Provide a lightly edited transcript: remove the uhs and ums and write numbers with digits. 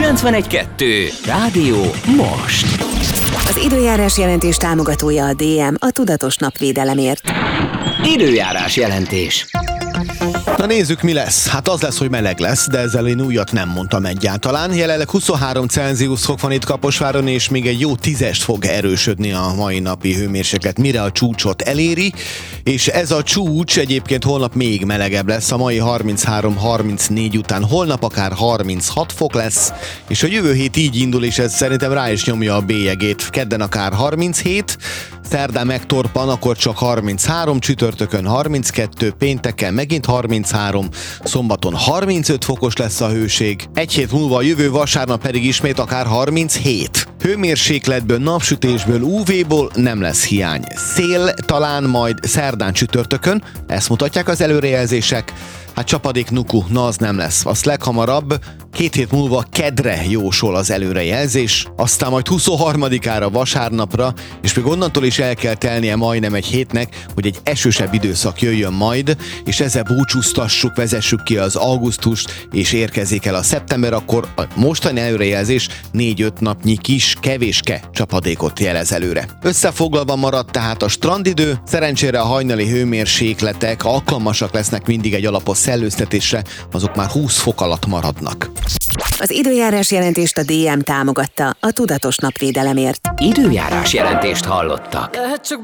91.2. Rádió most. Az időjárás jelentés támogatója a DM, a tudatos napvédelemért. Időjárás jelentés. Na nézzük, mi lesz. Hát az lesz, hogy meleg lesz, de ezzel én újat nem mondtam egyáltalán. Jelenleg 23 Celsius fok van itt Kaposváron, és még egy jó 10-est fog erősödni a mai napi hőmérséklet, mire a csúcsot eléri. És ez a csúcs egyébként holnap még melegebb lesz, a mai 33-34 után holnap akár 36 fok lesz, és a jövő hét így indul, és ez szerintem rá is nyomja a bélyegét. Kedden akár 37, szerdán megtorpan, akkor csak 33, csütörtökön 32, pénteken megint 33, szombaton 35 fokos lesz a hőség, egy hét múlva a jövő vasárnap pedig ismét akár 37. Hőmérsékletből, napsütésből, UV-ból nem lesz hiány. Szél talán majd szerdán, csütörtökön, ezt mutatják az előrejelzések. Hát csapadék, nuku, na az nem lesz. Azt leghamarabb 2 hét múlva kedre jósol az előrejelzés, aztán majd 23-ára vasárnapra, és még onnantól is el kell telnie majdnem egy hétnek, hogy egy esősebb időszak jöjjön majd, és ezzel búcsúztassuk, vezessük ki az augusztust, és érkezik el a szeptember, akkor a mostani előrejelzés 4-5 napnyi kis, kevéske csapadékot jelez előre. Összefoglalva maradt tehát a strandidő, szerencsére a hajnali hőmérsékletek alkalmasak lesznek mindig egy alapos szellőztetésre, azok már 20 fok alatt maradnak. Az időjárás jelentést a DM támogatta, a tudatos napvédelemért. Időjárás jelentést hallottak. Lehet csak